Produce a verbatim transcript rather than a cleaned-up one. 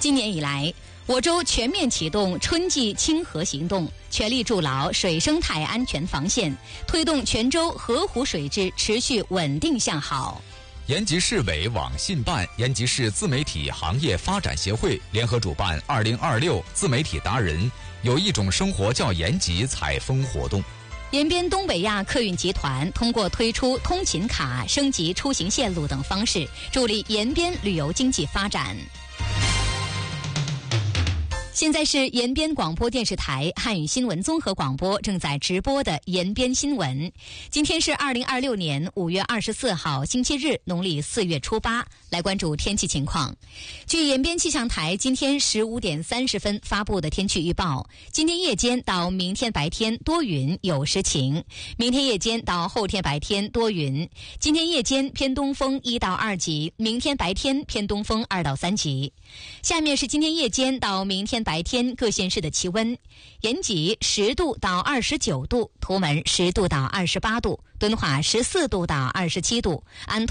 今年以来，我州全面启动春季清河行动，全力筑牢水生态安全防线，推动全州河湖水质持续稳定向好。 延吉市委网信办、延吉市自媒体行业发展协会联合主办二零二六自媒体达人有一种生活叫延吉采风活动。 延边东北亚客运集团通过推出通勤卡、升级出行线路等方式，助力延边旅游经济发展。现在是延边广播电视台汉语新闻综合广播正在直播的延边新闻。今天是二零二六年五月二十四号星期日，农历四月初八。来关注天气情况。据延边气象台今天十五点三十分发布的天气预报，今天夜间到明天白天多云有时晴，明天夜间到后天白天多云，今天夜间偏东风一到二级，明天白天偏东风二到三级。下面是今天夜间到明天白天各县市的气温：延吉十度到二十九度，图门十度到二十八度，敦化十四度到二十七度，安